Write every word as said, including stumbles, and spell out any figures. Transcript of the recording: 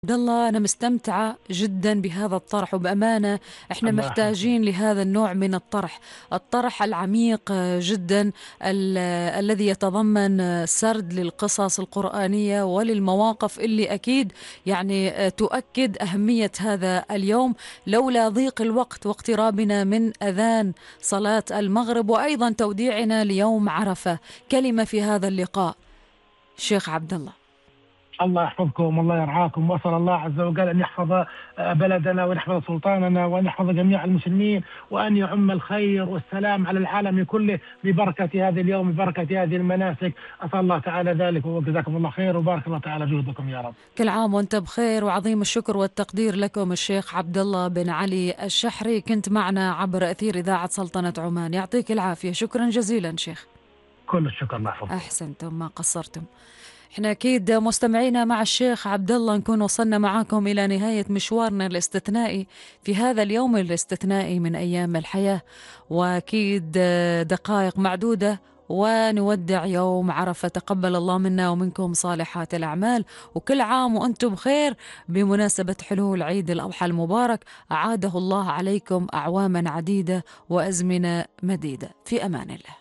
عبد الله، أنا مستمتعة جدا بهذا الطرح، وبأمانة إحنا الله يحفظك. محتاجين لهذا النوع من الطرح، الطرح العميق جدا، ال- الذي يتضمن سرد للقصص القرآنية وللمواقف اللي أكيد يعني تؤكد أهمية هذا اليوم، لولا ضيق الوقت واقترابنا من أذان صلاة المغرب، وأيضا توديعنا ليوم عرفة. كلمة في هذا اللقاء شيخ عبد الله. الله يحفظكم والله يرعاكم، واسال الله عز وجل ان يحفظ آه، بلدنا وان يحفظ سلطاننا وان يحفظ جميع المسلمين، وان يعم الخير والسلام على العالم كله ببركه هذا اليوم، ببركه هذه المناسك. اسال الله تعالى ذلك، وجزاكم الله خير وبارك الله تعالى جهدكم يا رب. كل عام وانت بخير، وعظيم الشكر والتقدير لكم الشيخ عبد الله بن علي الشحري، كنت معنا عبر أثير إذاعة سلطنة عمان. يعطيك العافية، شكرا جزيلا شيخ. كل الشكر، الله يحفظكم. أحسنتم ما قصرتم. احنا أكيد مستمعينا مع الشيخ عبد الله نكون وصلنا معاكم إلى نهاية مشوارنا الاستثنائي في هذا اليوم الاستثنائي من أيام الحياة، وأكيد دقائق معدودة ونودع يوم عرفة. تقبل الله منا ومنكم صالحات الأعمال، وكل عام وأنتم بخير بمناسبة حلول عيد الأضحى المبارك. أعاده الله عليكم أعواما عديدة وأزمنة مديدة. في أمان الله.